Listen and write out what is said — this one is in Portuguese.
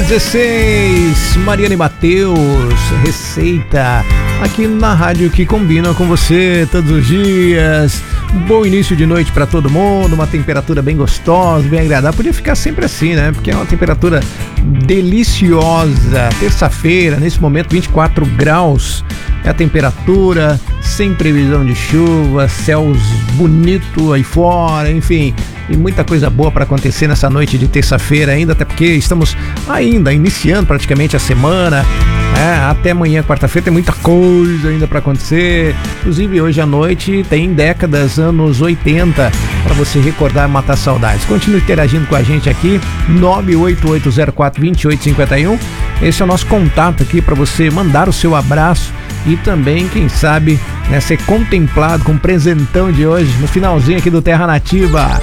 9h16, Mariana e Matheus, Receita, aqui na rádio que combina com você todos os dias. Bom início de noite para todo mundo, uma temperatura bem gostosa, bem agradável. Podia ficar sempre assim, né? Porque é uma temperatura deliciosa. Terça-feira, nesse momento, 24 graus é a temperatura, sem previsão de chuva, céus bonito aí fora, enfim. E muita coisa boa para acontecer nessa noite de terça-feira ainda, até porque estamos ainda iniciando praticamente a semana. Até amanhã, quarta-feira, tem muita coisa ainda para acontecer. Inclusive, hoje à noite tem décadas, anos 80, para você recordar e matar saudades. Continue interagindo com a gente aqui, 988042851. Esse é o nosso contato aqui para você mandar o seu abraço e também, quem sabe, ser contemplado com o presentão de hoje, no finalzinho aqui do Terra Nativa.